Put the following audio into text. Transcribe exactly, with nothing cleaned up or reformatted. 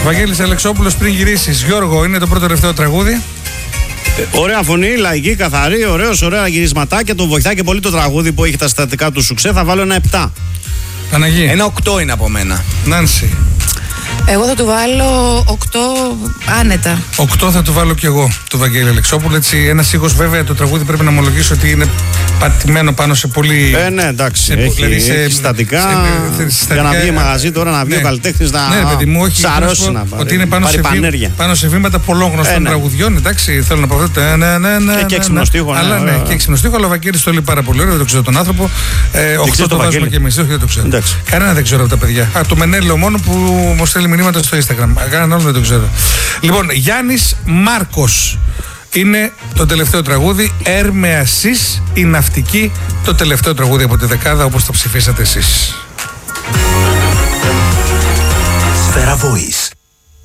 Βαγγέλης Αλεξόπουλος, πριν γυρίσεις. Γιώργο, είναι το πρώτο τελευταίο τραγούδι. Ε, ωραία φωνή, λαϊκή, καθαρή, ωραίος, ωραία γυρισματάκια. Τον βοηθάει και πολύ το τραγούδι που έχει τα συστατικά του σουξέ. Θα βάλω ένα επτά. Παναγί. Ένα οκτώ είναι από μένα. Νάνση. Εγώ θα του βάλω οκτώ άνετα. οκτώ θα του βάλω κι εγώ, του Βαγγέλη Αλεξόπουλου. Έτσι, ένας ήχος, βέβαια, το τραγούδι πρέπει να ομολογήσω ότι είναι πατημένο πάνω σε πολύ. Ε, ναι, εντάξει. σε, έχει, δηλαδή σε, έχει στατικά. σε, σε, σε, για να βγει μαγαζί τώρα, να βγει ναι. ο καλλιτέχνης να. Ναι, παιδί μου, όχι. Σαρώσει να πάρει. Ότι είναι πάνω, σε, βή, πάνω σε βήματα πολλών γνωστών ε, ναι. τραγουδιών. Εντάξει, θέλω να πω αυτό. Ναι, ναι, ναι, ναι, και έξυπνο στίχο. Αλλά ναι, και έξυπνο στίχο, αλλά ο Βαγγέλης το λέει πάρα πολύ ωραίο. Δεν το ξέρω τον άνθρωπο. οκτώ το βάζουμε κι εμείς. Όχι, δεν το ξέρω. Κανένα δεν ξέρω από τα παιδιά. Το Μενέλο μόνο που μου στέλνει μηνύματα στο Instagram. Κανέναν άλλο δεν το ξέρω. Λοιπόν, Γιάννης Μάρκος είναι το τελευταίο τραγούδι. Έρμεασης η ναυτική, το τελευταίο τραγούδι από τη δεκάδα, όπως το ψηφίσατε εσείς. Σφαίρα Voice.